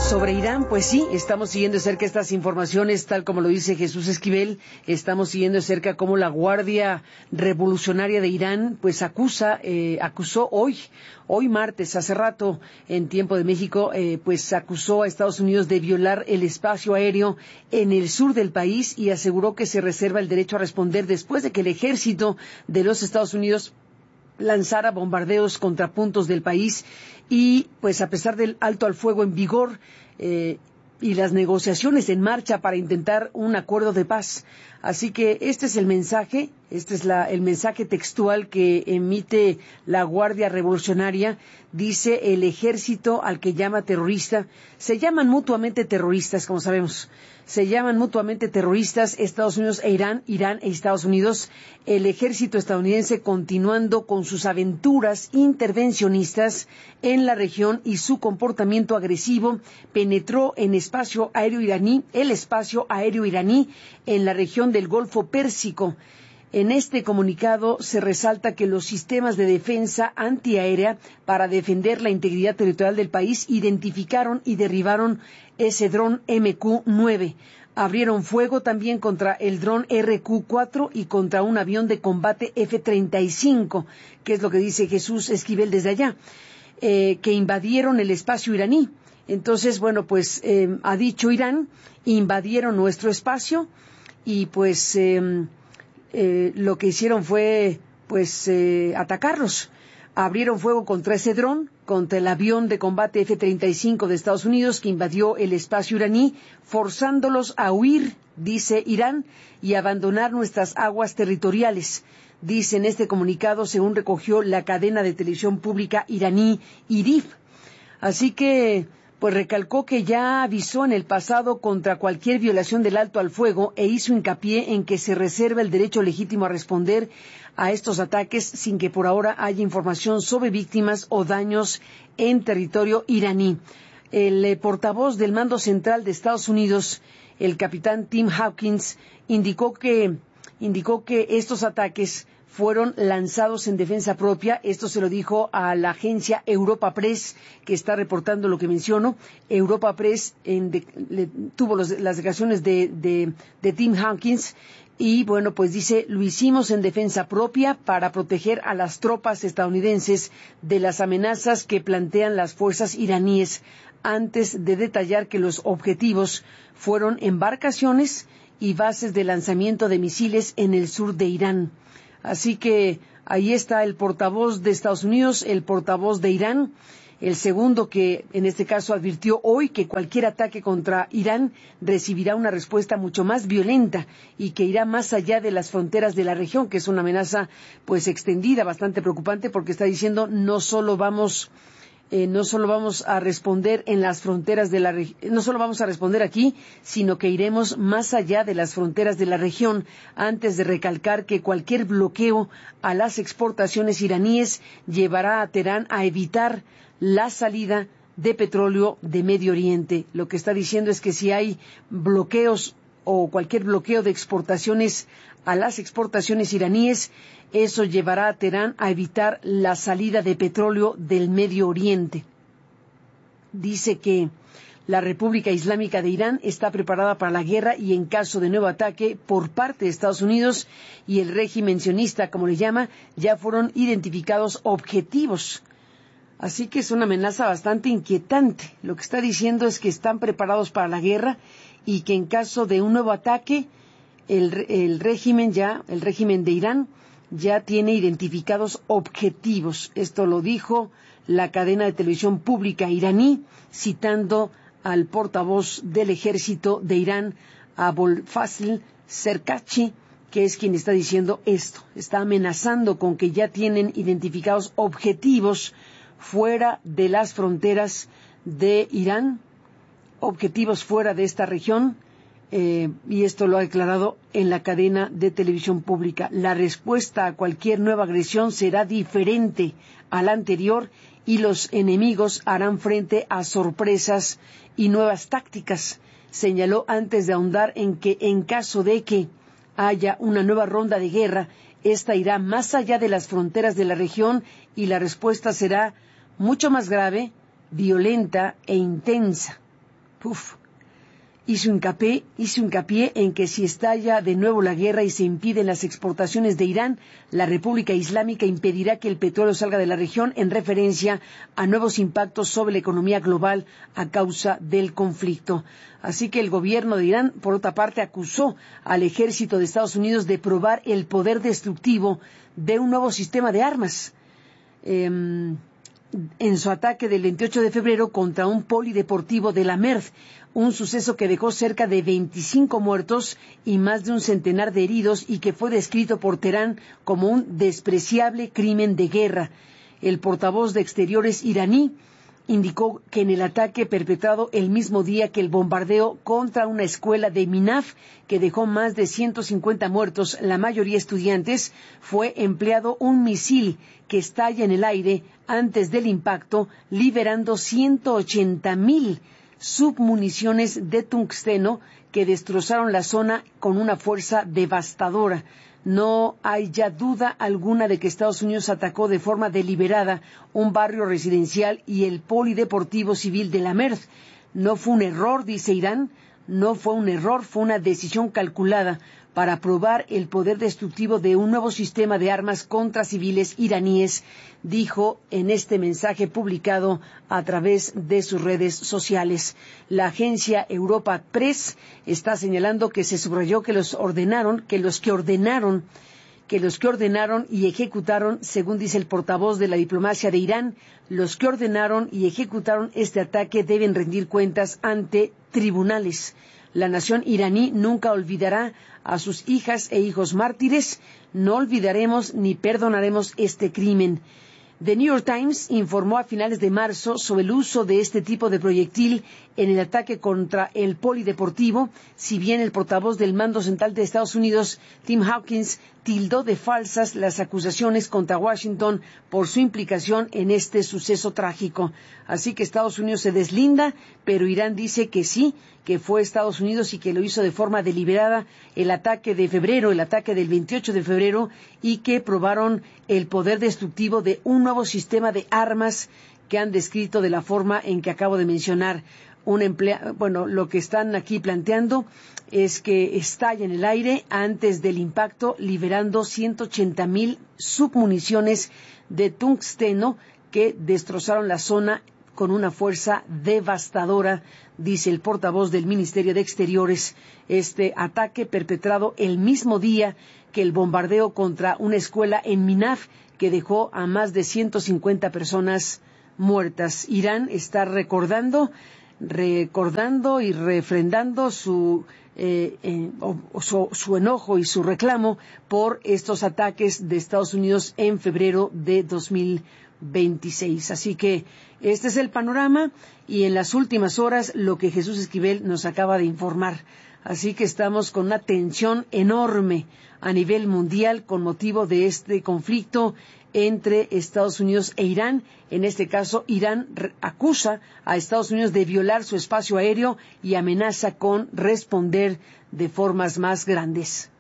Sobre Irán, pues sí, estamos siguiendo de cerca estas informaciones, tal como lo dice Jesús Esquivel. Estamos siguiendo de cerca cómo la Guardia Revolucionaria de Irán, pues acusó hoy martes, hace rato, en tiempo de México, pues acusó a Estados Unidos de violar el espacio aéreo en el sur del país y aseguró que se reserva el derecho a responder después de que el ejército de los Estados Unidos lanzara bombardeos contra puntos del país y pues a pesar del alto al fuego en vigor y las negociaciones en marcha para intentar un acuerdo de paz. Así que este es el mensaje, el mensaje textual que emite la Guardia Revolucionaria. Dice: el ejército al que llama terrorista, se llaman mutuamente terroristas, como sabemos. Se llaman mutuamente terroristas Estados Unidos e Irán e Estados Unidos. El ejército estadounidense, continuando con sus aventuras intervencionistas en la región y su comportamiento agresivo, penetró en el espacio aéreo iraní en la región del Golfo Pérsico. En este comunicado se resalta que los sistemas de defensa antiaérea para defender la integridad territorial del país identificaron y derribaron ese dron MQ-9. Abrieron fuego también contra el dron RQ-4 y contra un avión de combate F-35, que es lo que dice Jesús Esquivel desde allá, que invadieron el espacio iraní. Entonces, bueno, pues ha dicho Irán, invadieron nuestro espacio y pues lo que hicieron fue pues atacarlos. Abrieron fuego contra ese dron, contra el avión de combate F-35 de Estados Unidos que invadió el espacio iraní, forzándolos a huir, dice Irán, y abandonar nuestras aguas territoriales. Dice en este comunicado, según recogió la cadena de televisión pública iraní IRIF. Así que pues recalcó que ya avisó en el pasado contra cualquier violación del alto al fuego e hizo hincapié en que se reserva el derecho legítimo a responder a estos ataques sin que por ahora haya información sobre víctimas o daños en territorio iraní. El portavoz del Mando Central de Estados Unidos, el capitán Tim Hawkins, indicó que estos ataques fueron lanzados en defensa propia. Esto se lo dijo a la agencia Europa Press, que está reportando lo que menciono. Europa Press tuvo las declaraciones de Tim Hawkins y, bueno, pues dice: lo hicimos en defensa propia para proteger a las tropas estadounidenses de las amenazas que plantean las fuerzas iraníes, antes de detallar que los objetivos fueron embarcaciones y bases de lanzamiento de misiles en el sur de Irán. Así que ahí está el portavoz de Estados Unidos, el portavoz de Irán, el segundo que en este caso advirtió hoy que cualquier ataque contra Irán recibirá una respuesta mucho más violenta y que irá más allá de las fronteras de la región, que es una amenaza pues extendida, bastante preocupante, porque está diciendo no solo vamos a responder en las fronteras de la región, no solo vamos a responder aquí, sino que iremos más allá de las fronteras de la región, antes de recalcar que cualquier bloqueo a las exportaciones iraníes llevará a Teherán a evitar la salida de petróleo de Medio Oriente. Lo que está diciendo es que si hay bloqueos o cualquier bloqueo de exportaciones a las exportaciones iraníes, eso llevará a Teherán a evitar la salida de petróleo del Medio Oriente. Dice que la República Islámica de Irán está preparada para la guerra y en caso de nuevo ataque por parte de Estados Unidos y el régimen sionista, como le llama, ya fueron identificados objetivos. Así que es una amenaza bastante inquietante. Lo que está diciendo es que están preparados para la guerra y que en caso de un nuevo ataque, el régimen de Irán ya tiene identificados objetivos. Esto lo dijo la cadena de televisión pública iraní, citando al portavoz del ejército de Irán, Abolfazl Serkachi, que es quien está diciendo esto. Está amenazando con que ya tienen identificados objetivos fuera de las fronteras de Irán, objetivos fuera de esta región, y esto lo ha declarado en la cadena de televisión pública. La respuesta a cualquier nueva agresión será diferente a la anterior y los enemigos harán frente a sorpresas y nuevas tácticas, señaló antes de ahondar en que en caso de que haya una nueva ronda de guerra, esta irá más allá de las fronteras de la región y la respuesta será mucho más grave, violenta e intensa. Hizo hincapié en que si estalla de nuevo la guerra y se impiden las exportaciones de Irán, la República Islámica impedirá que el petróleo salga de la región, en referencia a nuevos impactos sobre la economía global a causa del conflicto. Así que el gobierno de Irán, por otra parte, acusó al ejército de Estados Unidos de probar el poder destructivo de un nuevo sistema de armas. En su ataque del 28 de febrero contra un polideportivo de la MERV, un suceso que dejó cerca de 25 muertos y más de un centenar de heridos y que fue descrito por Teherán como un despreciable crimen de guerra. El portavoz de Exteriores iraní indicó que en el ataque perpetrado el mismo día que el bombardeo contra una escuela de Minaf, que dejó más de 150 muertos, la mayoría estudiantes, fue empleado un misil que estalla en el aire antes del impacto, liberando 180,000 submuniciones de tungsteno que destrozaron la zona con una fuerza devastadora. No hay ya duda alguna de que Estados Unidos atacó de forma deliberada un barrio residencial y el polideportivo civil de la MERV. No fue un error, dice Irán, no fue un error, fue una decisión calculada para probar el poder destructivo de un nuevo sistema de armas contra civiles iraníes, dijo en este mensaje publicado a través de sus redes sociales. La agencia Europa Press está señalando que se subrayó que los que ordenaron y ejecutaron, según dice el portavoz de la diplomacia de Irán, los que ordenaron y ejecutaron este ataque deben rendir cuentas ante tribunales. La nación iraní nunca olvidará a sus hijas e hijos mártires. No olvidaremos ni perdonaremos este crimen. The New York Times informó a finales de marzo sobre el uso de este tipo de proyectil en el ataque contra el polideportivo, si bien el portavoz del Mando Central de Estados Unidos, Tim Hawkins, tildó de falsas las acusaciones contra Washington por su implicación en este suceso trágico. Así que Estados Unidos se deslinda, pero Irán dice que sí, que fue Estados Unidos y que lo hizo de forma deliberada el ataque del 28 de febrero, y que probaron el poder destructivo de un nuevo sistema de armas que han descrito de la forma en que acabo de mencionar. Lo que están aquí planteando es que estalla en el aire antes del impacto, liberando 180,000 submuniciones de tungsteno que destrozaron la zona con una fuerza devastadora, dice el portavoz del Ministerio de Exteriores. Este ataque perpetrado el mismo día que el bombardeo contra una escuela en Minaf, que dejó a más de 150 personas muertas. Irán está recordando y refrendando su enojo y su reclamo por estos ataques de Estados Unidos en febrero de 2026. Así que este es el panorama, y en las últimas horas lo que Jesús Esquivel nos acaba de informar. Así que estamos con una tensión enorme a nivel mundial con motivo de este conflicto entre Estados Unidos e Irán. En este caso, Irán acusa a Estados Unidos de violar su espacio aéreo y amenaza con responder de formas más grandes.